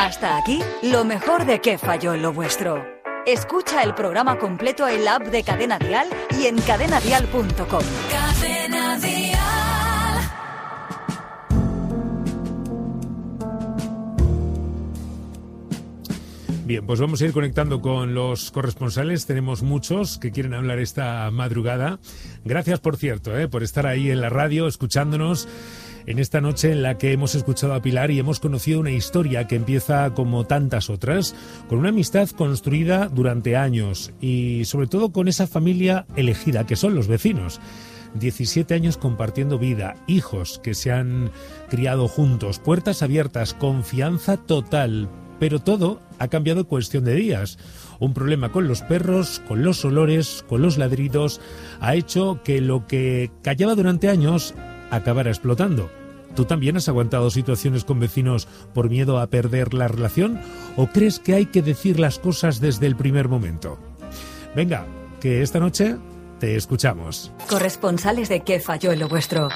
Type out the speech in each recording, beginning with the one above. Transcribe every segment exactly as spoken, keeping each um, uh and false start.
Hasta aquí, lo mejor de Qué falló en lo vuestro. Escucha el programa completo en la app de Cadena Dial y en cadena dial punto com. Cadena Dial. Bien, pues vamos a ir conectando con los corresponsales. Tenemos muchos que quieren hablar esta madrugada. Gracias, por cierto, eh, por estar ahí en la radio, escuchándonos en esta noche en la que hemos escuchado a Pilar y hemos conocido una historia que empieza, como tantas otras, con una amistad construida durante años y sobre todo con esa familia elegida que son los vecinos. diecisiete años compartiendo vida, hijos que se han criado juntos, puertas abiertas, confianza total. Pero todo ha cambiado en cuestión de días. Un problema con los perros, con los olores, con los ladridos, ha hecho que lo que callaba durante años acabara explotando. ¿Tú también has aguantado situaciones con vecinos por miedo a perder la relación? ¿O crees que hay que decir las cosas desde el primer momento? Venga, que esta noche te escuchamos. Corresponsales de Qué falló en lo vuestro.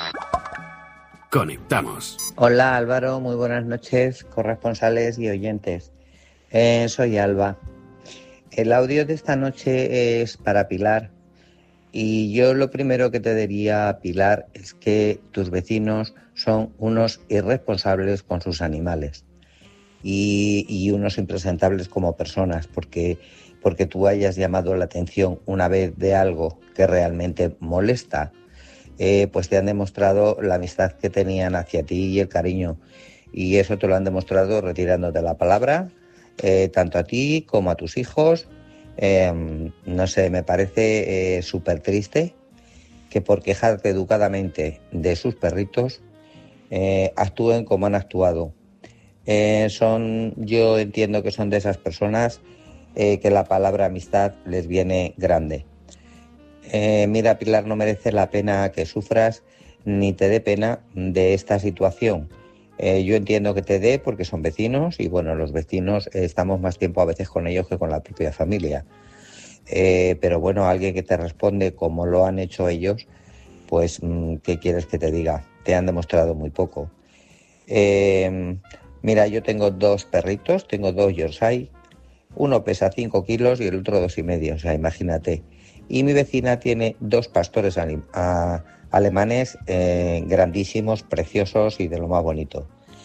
Conectamos. Hola Álvaro, muy buenas noches, corresponsales y oyentes. Eh, soy Alba. El audio de esta noche es para Pilar. Y yo lo primero que te diría, Pilar, es que tus vecinos son unos irresponsables con sus animales y, y unos impresentables como personas, porque, porque tú hayas llamado la atención una vez de algo que realmente molesta. Eh, pues te han demostrado la amistad que tenían hacia ti y el cariño. Y eso te lo han demostrado retirándote la palabra, eh, tanto a ti como a tus hijos. Eh, no sé, me parece eh, súper triste que por quejarte educadamente de sus perritos eh, actúen como han actuado. Eh, son, yo entiendo que son de esas personas eh, que la palabra amistad les viene grande. Eh, mira, Pilar, no merece la pena que sufras ni te dé pena de esta situación. Eh, yo entiendo que te dé porque son vecinos y, bueno, los vecinos eh, estamos más tiempo a veces con ellos que con la propia familia. Eh, pero, bueno, alguien que te responde como lo han hecho ellos, pues, ¿qué quieres que te diga? Te han demostrado muy poco. Eh, mira, yo tengo dos perritos, tengo dos Yorkshire. Uno pesa cinco kilos y el otro dos y medio, o sea, imagínate. Y mi vecina tiene dos pastores alim- a, alemanes eh, grandísimos, preciosos y de lo más bonito.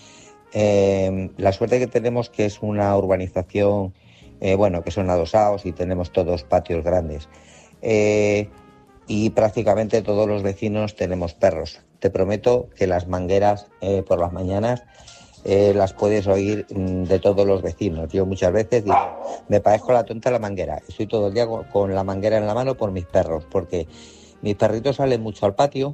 Eh, la suerte que tenemos que es una urbanización, eh, bueno, que son adosados y tenemos todos patios grandes. Eh, y prácticamente todos los vecinos tenemos perros. Te prometo que las mangueras eh, por las mañanas Eh, las puedes oír mm, de todos los vecinos. Yo muchas veces digo, me parezco la tonta la manguera. Estoy todo el día con, con la manguera en la mano por mis perros, porque mis perritos salen mucho al patio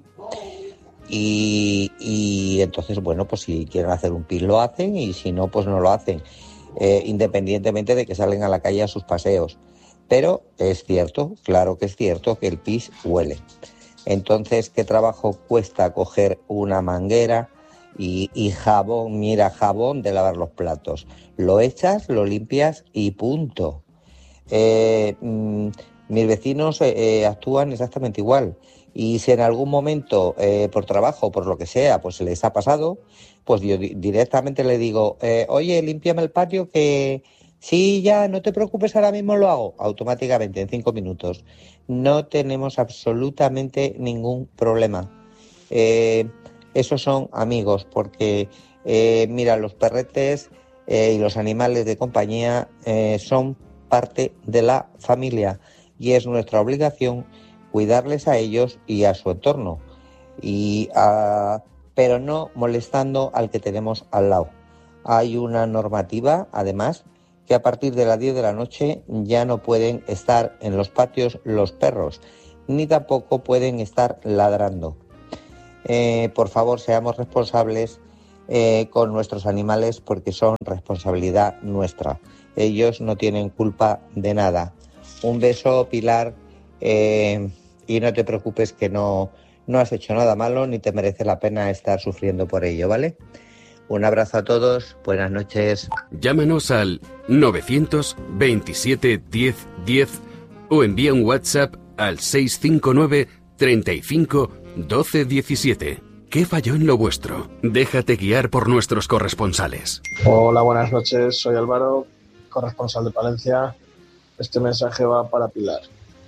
y, y entonces, bueno, pues si quieren hacer un pis lo hacen y si no, pues no lo hacen, eh, independientemente de que salgan a la calle a sus paseos. Pero es cierto, claro que es cierto que el pis huele. Entonces, ¿qué trabajo cuesta coger una manguera Y, y jabón, mira, jabón de lavar los platos? Lo echas, lo limpias y punto. Eh, mmm, mis vecinos eh, eh, actúan exactamente igual. Y si en algún momento, eh, por trabajo, por lo que sea, pues se les ha pasado, pues yo di- directamente le digo, eh, oye, límpiame el patio que sí, ya, no te preocupes, ahora mismo lo hago. Automáticamente, en cinco minutos. No tenemos absolutamente ningún problema. Eh... Esos son amigos, porque, eh, mira, los perretes eh, y los animales de compañía eh, son parte de la familia y es nuestra obligación cuidarles a ellos y a su entorno, y a, pero no molestando al que tenemos al lado. Hay una normativa, además, que a partir de las diez de la noche ya no pueden estar en los patios los perros, ni tampoco pueden estar ladrando. Eh, por favor, seamos responsables eh, con nuestros animales porque son responsabilidad nuestra. Ellos no tienen culpa de nada. Un beso, Pilar, eh, y no te preocupes que no, no has hecho nada malo ni te merece la pena estar sufriendo por ello, ¿vale? Un abrazo a todos, buenas noches. Llámanos al novecientos veintisiete diez diez o envía un WhatsApp al seiscientos cincuenta y nueve treinta y cinco doce diecisiete. ¿Qué falló en lo vuestro? Déjate guiar por nuestros corresponsales. Hola, buenas noches. Soy Álvaro, corresponsal de Palencia. Este mensaje va para Pilar.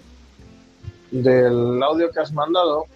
Del audio que has mandado,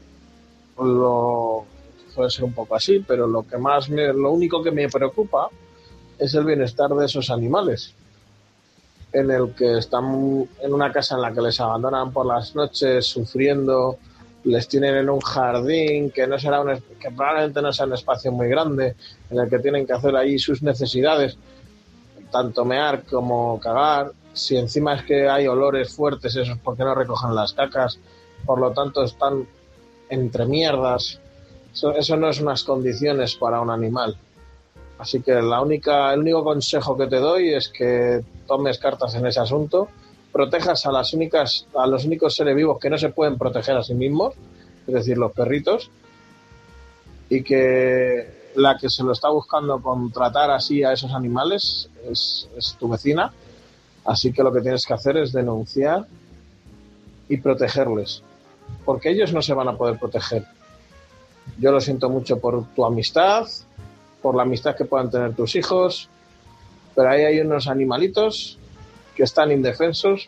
lo puede ser un poco así, pero lo que más me, lo único que me preocupa es el bienestar de esos animales, en el que están en una casa en la que les abandonan por las noches sufriendo, les tienen en un jardín que no será un, que probablemente no sea un espacio muy grande, en el que tienen que hacer ahí sus necesidades, tanto mear como cagar. Si encima es que hay olores fuertes, eso es porque no recogen las cacas, por lo tanto están entre mierdas. Eso, eso no es unas condiciones para un animal. Así que la única, el único consejo que te doy es que tomes cartas en ese asunto, protejas a las únicas, a los únicos seres vivos que no se pueden proteger a sí mismos, es decir, los perritos, y que la que se lo está buscando con tratar así a esos animales es, es tu vecina. Así que lo que tienes que hacer es denunciar y protegerles, porque ellos no se van a poder proteger. Yo lo siento mucho por tu amistad, por la amistad que puedan tener tus hijos, pero ahí hay unos animalitos que están indefensos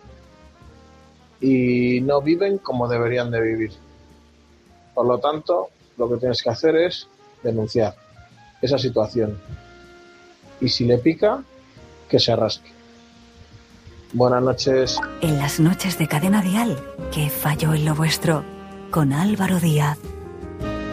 y no viven como deberían de vivir. Por lo tanto, lo que tienes que hacer es denunciar esa situación. Y si le pica, que se rasque. Buenas noches. En las noches de Cadena Dial, ¿qué falló en lo vuestro? Con Álvaro Díaz.